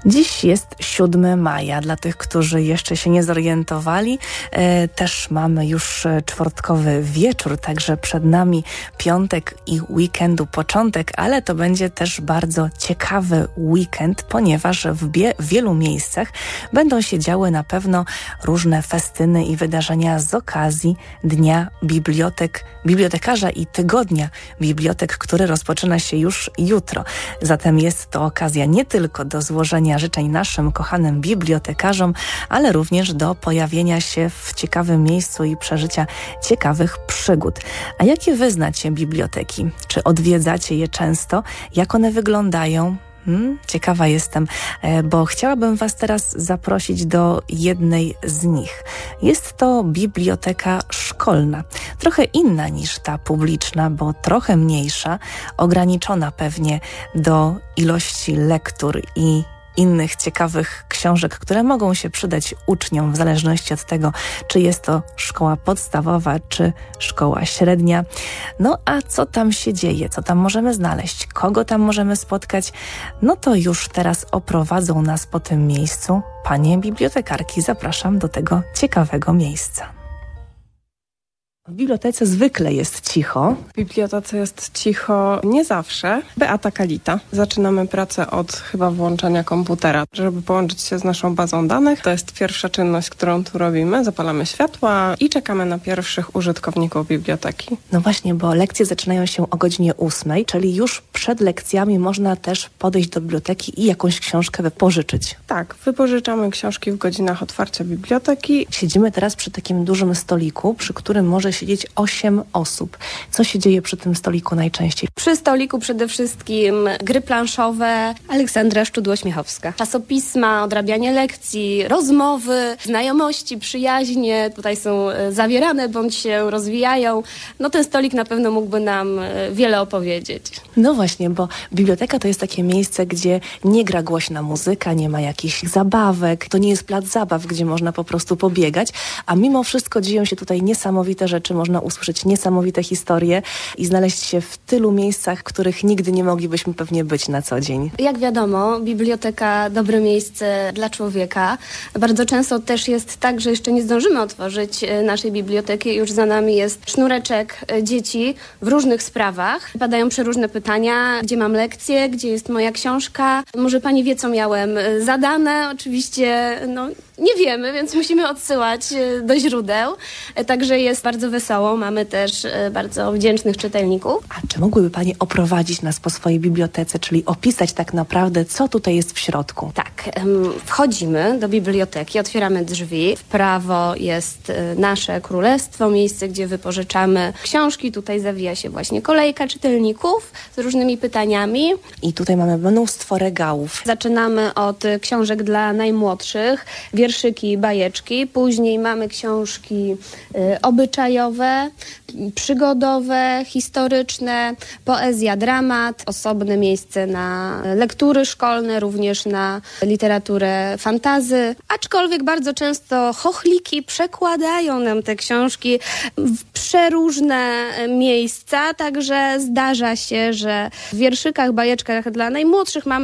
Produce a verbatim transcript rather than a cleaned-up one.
Dziś jest siódmego maja. Dla tych, którzy jeszcze się nie zorientowali, e, też mamy już czwartkowy wieczór, także przed nami piątek i weekendu początek, ale to będzie też bardzo ciekawy weekend, ponieważ w, bie- w wielu miejscach będą się działy na pewno różne festyny i wydarzenia z okazji Dnia Bibliotek, Bibliotekarza i Tygodnia Bibliotek, który rozpoczyna się już jutro. Zatem jest to okazja nie tylko do złożenia życzeń naszym kochanym bibliotekarzom, ale również do pojawienia się w ciekawym miejscu i przeżycia ciekawych przygód. A jakie wy znacie biblioteki? Czy odwiedzacie je często? Jak one wyglądają? Hmm, ciekawa jestem, bo chciałabym was teraz zaprosić do jednej z nich. Jest to biblioteka szkolna. Trochę inna niż ta publiczna, bo trochę mniejsza, ograniczona pewnie do ilości lektur i innych ciekawych książek, które mogą się przydać uczniom w zależności od tego, czy jest to szkoła podstawowa, czy szkoła średnia. No a co tam się dzieje? Co tam możemy znaleźć? Kogo tam możemy spotkać? No to już teraz oprowadzą nas po tym miejscu panie bibliotekarki. Zapraszam do tego ciekawego miejsca. W bibliotece zwykle jest cicho. W bibliotece jest cicho nie zawsze. Beata Kalita. Zaczynamy pracę od chyba włączania komputera, żeby połączyć się z naszą bazą danych. To jest pierwsza czynność, którą tu robimy. Zapalamy światła i czekamy na pierwszych użytkowników biblioteki. No właśnie, bo lekcje zaczynają się o godzinie ósmej, czyli już przed lekcjami można też podejść do biblioteki i jakąś książkę wypożyczyć. Tak, wypożyczamy książki w godzinach otwarcia biblioteki. Siedzimy teraz przy takim dużym stoliku, przy którym może siedzieć osiem osób. Co się dzieje przy tym stoliku najczęściej? Przy stoliku przede wszystkim gry planszowe, Aleksandra Szczudło-Śmiechowska. Czasopisma, odrabianie lekcji, rozmowy, znajomości, przyjaźnie tutaj są zawierane bądź się rozwijają. No ten stolik na pewno mógłby nam wiele opowiedzieć. No właśnie, bo biblioteka to jest takie miejsce, gdzie nie gra głośna muzyka, nie ma jakichś zabawek. To nie jest plac zabaw, gdzie można po prostu pobiegać, a mimo wszystko dzieją się tutaj niesamowite rzeczy. Można usłyszeć niesamowite historie i znaleźć się w tylu miejscach, w których nigdy nie moglibyśmy pewnie być na co dzień. Jak wiadomo, biblioteka dobre miejsce dla człowieka. Bardzo często też jest tak, że jeszcze nie zdążymy otworzyć naszej biblioteki. Już za nami jest sznureczek dzieci w różnych sprawach. Padają przeróżne pytania, gdzie mam lekcję, gdzie jest moja książka. Może pani wie, co miałem zadane? Oczywiście no, nie wiemy, więc musimy odsyłać do źródeł. Także jest bardzo wesoło. Mamy też bardzo wdzięcznych czytelników. A czy mogłyby pani oprowadzić nas po swojej bibliotece, czyli opisać tak naprawdę, co tutaj jest w środku? Tak, wchodzimy do biblioteki, otwieramy drzwi. W prawo jest nasze królestwo, miejsce, gdzie wypożyczamy książki. Tutaj zawija się właśnie kolejka czytelników z różnymi pytaniami. I tutaj mamy mnóstwo regałów. Zaczynamy od książek dla najmłodszych, wierszyki, bajeczki. Później mamy książki y, obyczajowe, przygodowe, historyczne, poezja, dramat, osobne miejsce na lektury szkolne, również na literaturę fantasy. Aczkolwiek bardzo często chochliki przekładają nam te książki w przeróżne miejsca, także zdarza się, że w wierszykach, bajeczkach dla najmłodszych mamy